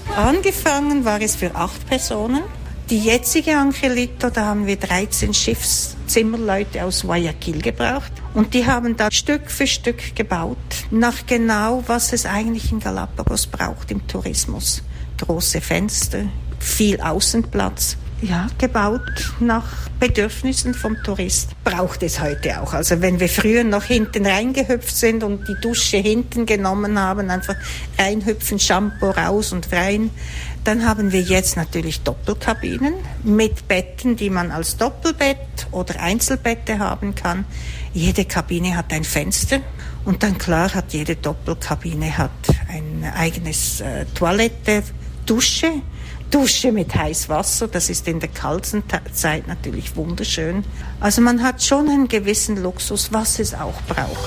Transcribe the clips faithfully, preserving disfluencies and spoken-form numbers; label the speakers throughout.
Speaker 1: Angefangen war es für acht Personen. Die jetzige Angelito, da haben wir dreizehn Schiffszimmerleute aus Guayaquil gebraucht. Und die haben da Stück für Stück gebaut, nach genau, was es eigentlich in Galapagos braucht im Tourismus. Große Fenster, viel Außenplatz. Ja, gebaut nach Bedürfnissen vom Tourist. Braucht es heute auch. Also wenn wir früher noch hinten reingehüpft sind und die Dusche hinten genommen haben, einfach reinhüpfen, Shampoo raus und rein, dann haben wir jetzt natürlich Doppelkabinen mit Betten, die man als Doppelbett oder Einzelbette haben kann. Jede Kabine hat ein Fenster und dann klar hat jede Doppelkabine hat ein eigenes äh, Toilette, Dusche. Dusche mit heißem Wasser, das ist in der kalten Zeit natürlich wunderschön. Also man hat schon einen gewissen Luxus, was es auch braucht.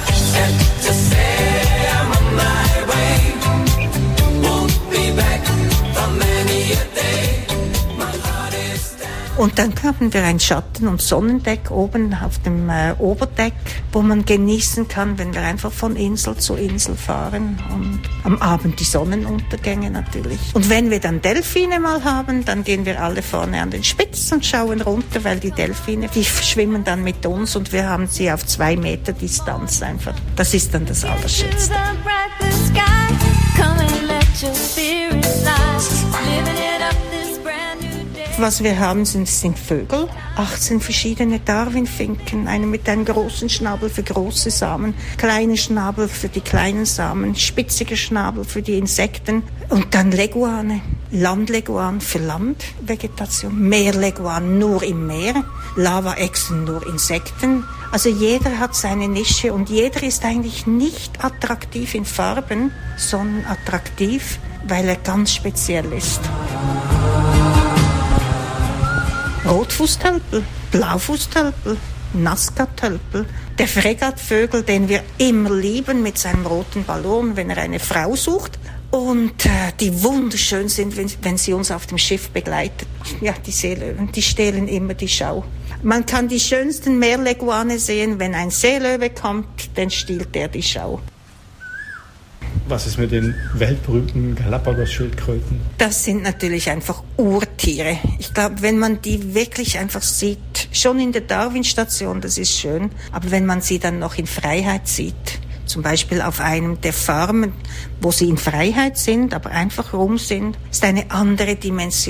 Speaker 1: Und dann haben wir ein Schatten- und Sonnendeck oben auf dem äh, Oberdeck, wo man genießen kann, wenn wir einfach von Insel zu Insel fahren und am Abend die Sonnenuntergänge natürlich. Und wenn wir dann Delfine mal haben, dann gehen wir alle vorne an den Spitz und schauen runter, weil die Delfine, die schwimmen dann mit uns und wir haben sie auf zwei Meter Distanz einfach. Das ist dann das Allerschönste. Was wir haben, sind, sind Vögel, achtzehn verschiedene Darwinfinken, eine mit einem großen Schnabel für große Samen, kleine Schnabel für die kleinen Samen, spitzige Schnabel für die Insekten und dann Leguane, Landleguan für Landvegetation, Meerleguan nur im Meer, Lavaechsen nur Insekten. Also jeder hat seine Nische und jeder ist eigentlich nicht attraktiv in Farben, sondern attraktiv, weil er ganz speziell ist. Rotfußtölpel, Blaufußtölpel, Nazca-Tölpel, der Fregattvögel, den wir immer lieben mit seinem roten Ballon, wenn er eine Frau sucht. Und äh, die wunderschön sind, wenn, wenn sie uns auf dem Schiff begleitet. Ja, die Seelöwen, die stehlen immer die Schau. Man kann die schönsten Meerleguane sehen, wenn ein Seelöwe kommt, dann stiehlt er die Schau.
Speaker 2: Was ist mit den weltberühmten Galapagos-Schildkröten?
Speaker 1: Das sind natürlich einfach Urtiere. Ich glaube, wenn man die wirklich einfach sieht, schon in der Darwin-Station, das ist schön, aber wenn man sie dann noch in Freiheit sieht, zum Beispiel auf einem der Farmen, wo sie in Freiheit sind, aber einfach rum sind, ist eine andere Dimension.